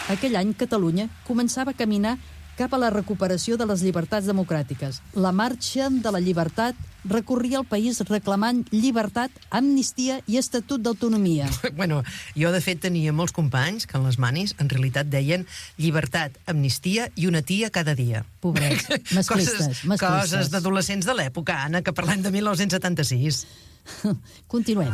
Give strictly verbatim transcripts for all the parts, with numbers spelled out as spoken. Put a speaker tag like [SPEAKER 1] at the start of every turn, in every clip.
[SPEAKER 1] Aquell any, Catalunya començava a caminar cap a la recuperació de les llibertats democràtiques. La marxa de la llibertat recorria el país reclamant llibertat, amnistia i estatut d'autonomia.
[SPEAKER 2] Bueno, jo de fet tenia molts companys que en les manis en realitat deien llibertat, amnistia i una tia cada dia.
[SPEAKER 1] Pobrets, masclistes,
[SPEAKER 2] coses,
[SPEAKER 1] masclistes.
[SPEAKER 2] Coses d'adolescents de l'època, Anna, que parlem de mil nou-cents setanta-sis.
[SPEAKER 1] Continuem.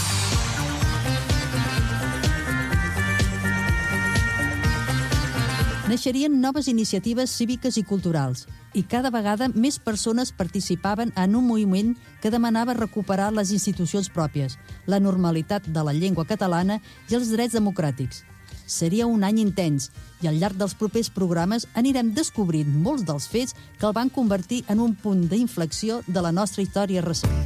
[SPEAKER 1] Naixerien noves iniciatives cíviques i culturals, i cada vegada més persones participaven en un moviment que demanava recuperar les institucions pròpies, la normalitat de la llengua catalana i els drets democràtics. Seria un any intens, i al llarg dels propers programes anirem descobrint molts dels fets que el van convertir en un punt d'inflexió de la nostra història recent.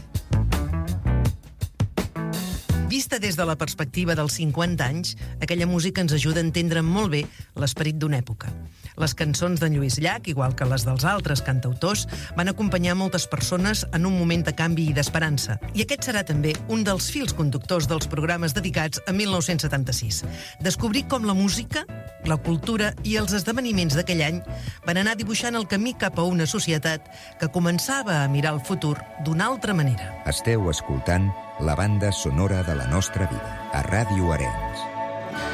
[SPEAKER 2] Vista des de la perspectiva dels cinquanta anys, aquella música ens ajuda a entendre molt bé l'esperit d'una època. Les cançons d'en Lluís Llach, igual que les dels altres cantautors, van acompanyar moltes persones en un moment de canvi i d'esperança. I aquest serà també un dels fils conductors dels programes dedicats a mil nou-cents setanta-sis. Descobrir com la música, la cultura i els esdeveniments d'aquell any van anar dibuixant el camí cap a una societat que començava a mirar el futur d'una altra manera.
[SPEAKER 3] Esteu escoltant la banda sonora de la nostra vida, a Ràdio Arenys.